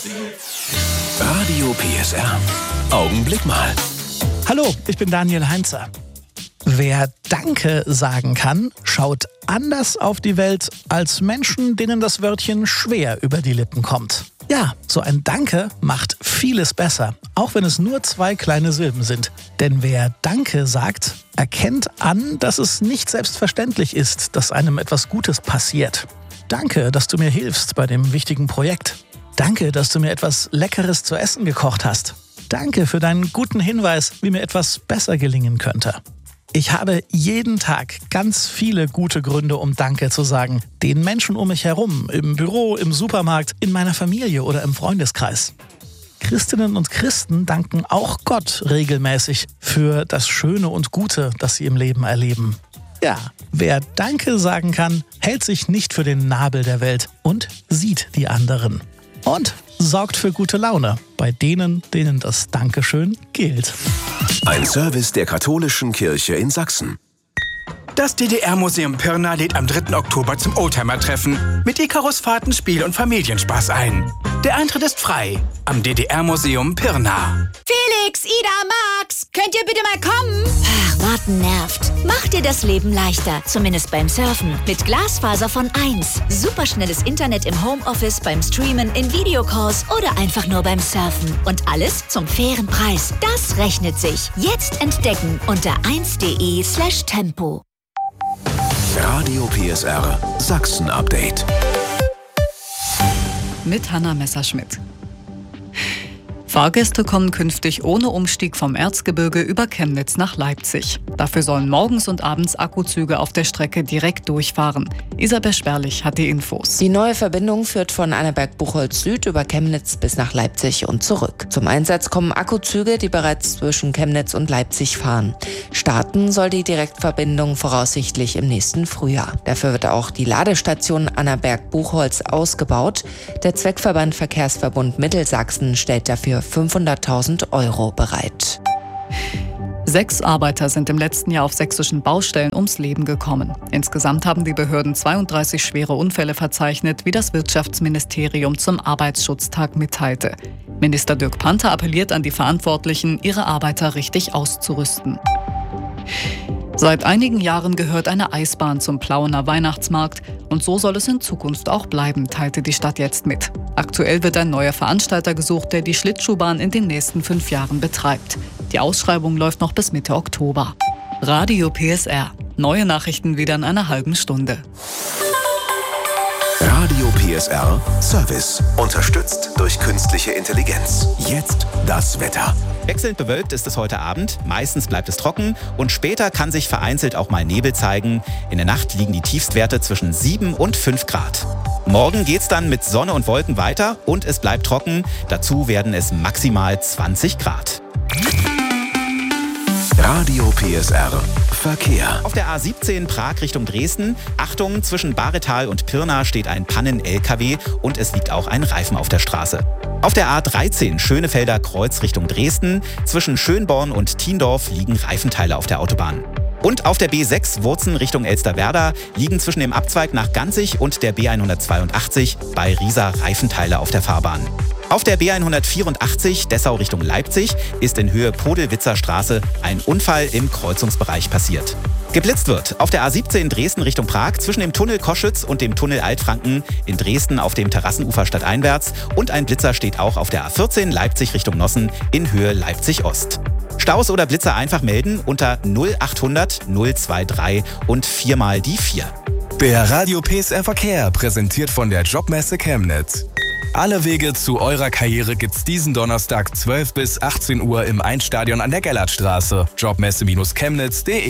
Radio PSR. Augenblick mal. Hallo, ich bin Daniel Heinzer. Wer Danke sagen kann, schaut anders auf die Welt als Menschen, denen das Wörtchen schwer über die Lippen kommt. Ja, so ein Danke macht vieles besser, auch wenn es nur 2 kleine Silben sind. Denn wer Danke sagt, erkennt an, dass es nicht selbstverständlich ist, dass einem etwas Gutes passiert. Danke, dass du mir hilfst bei dem wichtigen Projekt. Danke, dass du mir etwas Leckeres zu essen gekocht hast. Danke für deinen guten Hinweis, wie mir etwas besser gelingen könnte. Ich habe jeden Tag ganz viele gute Gründe, um Danke zu sagen. Den Menschen um mich herum, im Büro, im Supermarkt, in meiner Familie oder im Freundeskreis. Christinnen und Christen danken auch Gott regelmäßig für das Schöne und Gute, das sie im Leben erleben. Ja, wer Danke sagen kann, hält sich nicht für den Nabel der Welt und sieht die anderen. Und sorgt für gute Laune bei denen das Dankeschön gilt. Ein Service der Katholischen Kirche in Sachsen. Das DDR-Museum Pirna lädt am 3. Oktober zum Oldtimer-Treffen mit Icarus-Fahrten, Spiel- und Familienspaß ein. Der Eintritt ist frei am DDR-Museum Pirna. Felix, Ida, Max, könnt ihr bitte mal kommen? Warten nervt. Macht dir das Leben leichter, zumindest beim Surfen. Mit Glasfaser von 1. Superschnelles Internet im Homeoffice, beim Streamen, in Videocalls oder einfach nur beim Surfen. Und alles zum fairen Preis. Das rechnet sich. Jetzt entdecken unter 1.de/tempo. Radio PSR Sachsen-Update. Mit Hanna Messerschmidt. Fahrgäste kommen künftig ohne Umstieg vom Erzgebirge über Chemnitz nach Leipzig. Dafür sollen morgens und abends Akkuzüge auf der Strecke direkt durchfahren. Isabel Sperlich hat die Infos. Die neue Verbindung führt von Annaberg-Buchholz Süd über Chemnitz bis nach Leipzig und zurück. Zum Einsatz kommen Akkuzüge, die bereits zwischen Chemnitz und Leipzig fahren. Starten soll die Direktverbindung voraussichtlich im nächsten Frühjahr. Dafür wird auch die Ladestation Annaberg-Buchholz ausgebaut. Der Zweckverband Verkehrsverbund Mittelsachsen stellt dafür 500.000 € bereit. 6 Arbeiter sind im letzten Jahr auf sächsischen Baustellen ums Leben gekommen. Insgesamt haben die Behörden 32 schwere Unfälle verzeichnet, wie das Wirtschaftsministerium zum Arbeitsschutztag mitteilte. Minister Dirk Panther appelliert an die Verantwortlichen, ihre Arbeiter richtig auszurüsten. Seit einigen Jahren gehört eine Eisbahn zum Plauener Weihnachtsmarkt und so soll es in Zukunft auch bleiben, teilte die Stadt jetzt mit. Aktuell wird ein neuer Veranstalter gesucht, der die Schlittschuhbahn in den nächsten 5 Jahren betreibt. Die Ausschreibung läuft noch bis Mitte Oktober. Radio PSR. Neue Nachrichten wieder in einer halben Stunde. Radio PSR Service. Unterstützt durch künstliche Intelligenz. Jetzt das Wetter. Wechselnd bewölkt ist es heute Abend, meistens bleibt es trocken und später kann sich vereinzelt auch mal Nebel zeigen. In der Nacht liegen die Tiefstwerte zwischen 7 und 5 Grad. Morgen geht's dann mit Sonne und Wolken weiter und es bleibt trocken. Dazu werden es maximal 20 Grad. Radio PSR Verkehr. Auf der A17 Prag Richtung Dresden. Achtung, zwischen Baretal und Pirna steht ein Pannen-LKW und es liegt auch ein Reifen auf der Straße. Auf der A13 Schönefelder Kreuz Richtung Dresden. Zwischen Schönborn und Tiendorf liegen Reifenteile auf der Autobahn. Und auf der B6 Wurzen Richtung Elsterwerda liegen zwischen dem Abzweig nach Ganzig und der B182 bei Riesa Reifenteile auf der Fahrbahn. Auf der B184 Dessau Richtung Leipzig ist in Höhe Podelwitzer Straße ein Unfall im Kreuzungsbereich passiert. Geblitzt wird auf der A17 Dresden Richtung Prag zwischen dem Tunnel Koschütz und dem Tunnel Altfranken in Dresden auf dem Terrassenufer stadteinwärts und ein Blitzer steht auch auf der A14 Leipzig Richtung Nossen in Höhe Leipzig Ost. Staus oder Blitzer einfach melden unter 0800 023 und 4 mal die 4. Der Radio PSR Verkehr präsentiert von der Jobmesse Chemnitz. Alle Wege zu eurer Karriere gibt's diesen Donnerstag 12 bis 18 Uhr im Einstadion an der Gellertstraße. Jobmesse-chemnitz.de